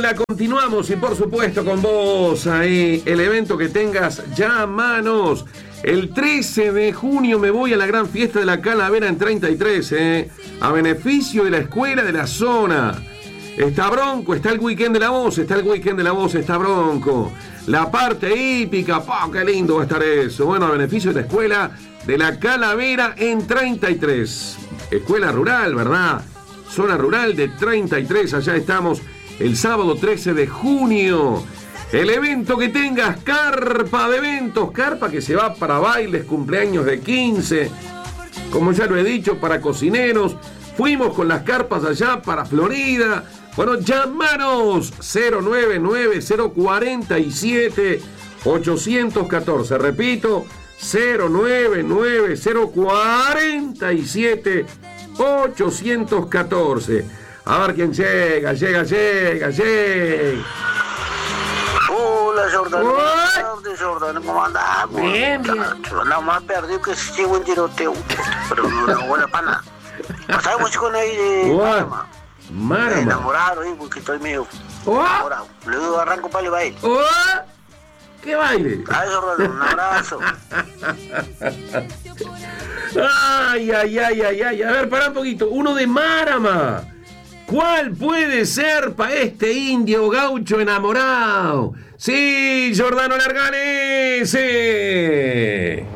la continuamos y por supuesto con vos ahí. El evento que tengas, llámanos. El 13 de junio me voy a la gran fiesta de la Calavera en 33, a beneficio de la escuela de la zona. Está bronco, está el weekend de la voz, está bronco. La parte hípica, qué lindo va a estar eso. Bueno, a beneficio de la escuela de la Calavera en 33. Escuela rural, ¿verdad? Zona rural de 33, allá estamos el sábado 13 de junio. El evento que tengas, carpa de eventos, carpa que se va para bailes, cumpleaños de 15, como ya lo he dicho, para cocineros. Fuimos con las carpas allá para Florida. Bueno, llamanos 099-047-814. Repito, 099-047-814. A ver quién llega. Hola, Jordan. Buenas tardes, Jordan. ¿Cómo andamos? Bien. Andamos más perdido que si llego en tiroteo. Pero no buena pana. Pasamos con ahí de Marama. Enamorado ahí porque estoy medio enamorado. Luego arranco para el baile. ¿Qué baile? Ay, Jordan, un abrazo. Ay. A ver, pará un poquito. Uno de Marama. ¿Cuál puede ser para este indio gaucho enamorado? Sí, Jordano Larganese.